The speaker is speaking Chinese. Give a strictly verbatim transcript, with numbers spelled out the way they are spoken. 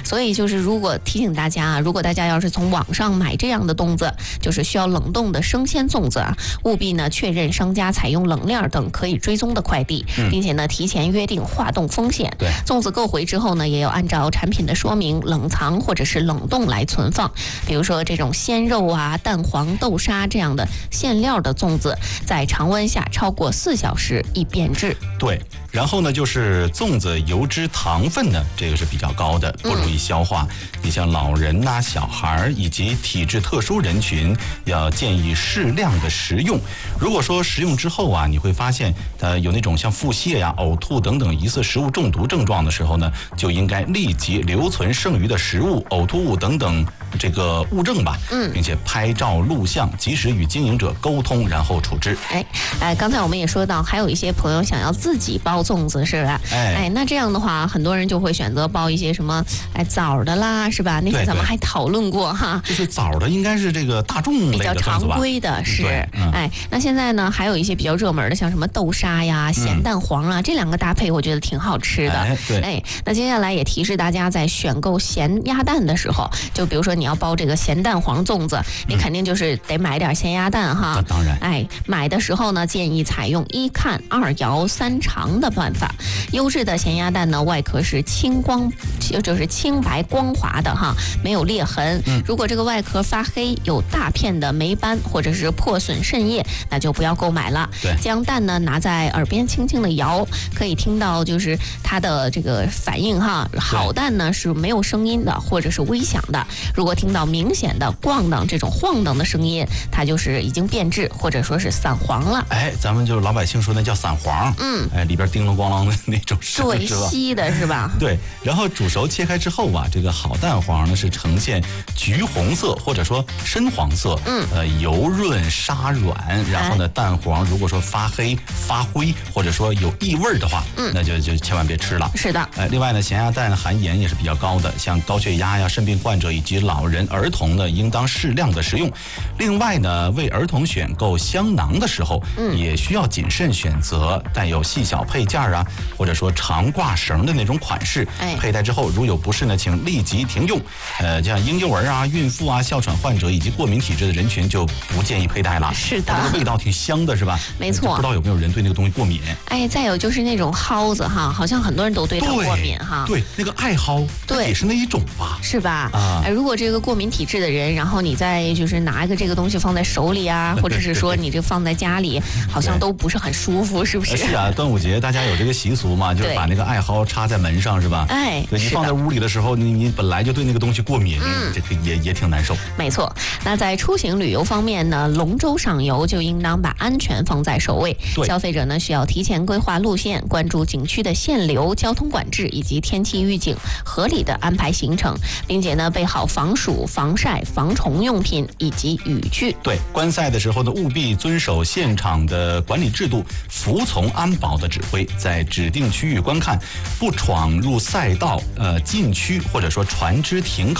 所以就是如果提醒大家啊，如果大家要是从网上买这样的粽子，就是需要冷冻的生鲜粽子啊，务必呢确认商家采用冷链等可以追踪的快递，并且呢提前约定化冻风险。 对， 粽子购回之后呢，也要按照产品的说明冷藏或者是冷冻来存放。比如说这种鲜肉啊、蛋黄、豆沙这样的馅料的粽子，在常温下超过四小时易变质。 对，然后呢，就是粽子油脂糖分呢，这个是比较高的，不容易消化。嗯、你像老人呐、啊、小孩以及体质特殊人群，要建议适量的食用。如果说食用之后啊，你会发现呃有那种像腹泻呀、呕吐等等疑似食物中毒症状的时候呢，就应该立即留存剩余的食物、呕吐物等等这个物证吧，嗯，并且拍照录像，及时与经营者沟通，然后处置。 哎，哎，刚才我们也说到，还有一些朋友想要自己包粽子，是吧？哎，哎，那这样的话，很多人就会选择包一些什么，哎，枣的啦，是吧？那天咱们还讨论过哈， 就是枣的应该是这个大众类的比较常规的，是。嗯、哎，那现在呢，还有一些比较热门的，像什么豆沙呀、咸蛋黄啊，嗯、这两个搭配，我觉得挺好吃的。 哎，对。 哎，那接下来也提示大家，在选购咸鸭蛋的时候，就比如说你要包这个咸蛋黄粽子，你肯定就是得买点咸鸭蛋哈。 那当然。 哎，买的时候呢，建议采用一看二摇三尝的办法。优质的咸鸭蛋呢，外壳是青光，就是青白光滑的哈，没有裂痕。嗯、如果这个外壳发黑，有大片的霉斑或者是破损渗液，那就不要购买了。 对， 将蛋呢拿在耳边轻轻的摇，可以听到就是它的这个反应哈。好蛋呢是没有声音的，或者是微响的。如果听到明显的咣当这种晃荡的声音，它就是已经变质或者说是散黄了。 哎，咱们就是老百姓说那叫散黄。嗯，哎，里边叮铃咣啷的那种声， 对，稀的是吧？ 对。然后煮熟切开之后啊，这个好蛋黄呢是呈现橘红色或者说深黄色，嗯，呃，油润沙软。然后呢，蛋黄如果说发黑、发灰或者说有异味的话，嗯，那就就千万别吃了。 是的。 哎，另外呢，咸鸭蛋含盐也是比较高的，像高血压呀、肾病患者以及老人、儿童呢，应当适量的食用。另外呢，为儿童选购香囊的时候，嗯，也需要谨慎选择带有细小配件啊，或者说长挂绳的那种款式。哎，佩戴之后如有不适呢，请立即停用。呃，像婴幼儿啊、孕妇啊、哮喘患者以及过敏体质的人群就不建议佩戴了。 是的， 它这个味道挺香的，是吧？ 没错。 不知道有没有人对那个东西过敏？ 哎，再有就是那种蒿子哈，好像很多人都对它过敏哈。 对，那个艾蒿，对，也是那一种吧？ 是吧？ 啊， 哎，如果这个过敏体质的人，然后你再就是拿一个这个东西放在手里啊，或者是说你这放在家里，好像都不是很舒服，是不是？ 是啊，端午节大家有这个习俗嘛，就是把那个艾蒿插在门上，是吧？ 哎， 对，你放在屋里的时候，你你本来就对那个东西过敏，嗯，这个也也挺难受。 没错。那在出行旅游方面呢，龙舟上游就应当把安全放在首位。消费者呢需要提前规划路线，关注景区的限流、交通管制以及天气预警，合理的安排行程，并且呢备好防暑、防晒、防虫用品以及雨具。 对，观赛的时候呢，务必遵守现场的管理制度，服从安保的指挥，在指定区域观看，不闯入赛道、呃禁区或者说船只停靠